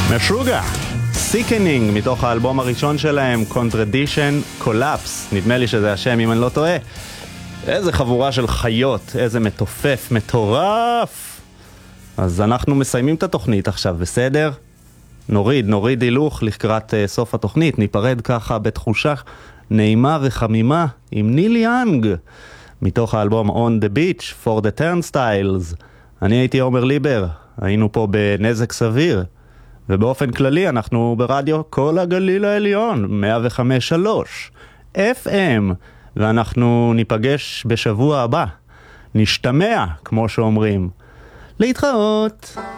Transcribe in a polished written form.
משוגע, Sickening, מתוך האלבום הראשון שלהם, Contradiction Collapse, נדמה לי שזה השם אם אני לא טועה. איזה חבורה של חיות, איזה מתופף, מטורף. אז אנחנו מסיימים את התוכנית עכשיו, בסדר? נוריד הילוך לקראת סוף התוכנית, ניפרד ככה בתחושה נעימה וחמימה עם ניל יאנג, מתוך האלבום On the Beach for the Turnstiles. אני הייתי עומר ליבר, היינו פה בנזק סביר, ובאופן כללי אנחנו ברדיו כל הגליל העליון, 105.3 FM, ואנחנו ניפגש בשבוע הבא. נשתמע, כמו שאומרים. להתראות.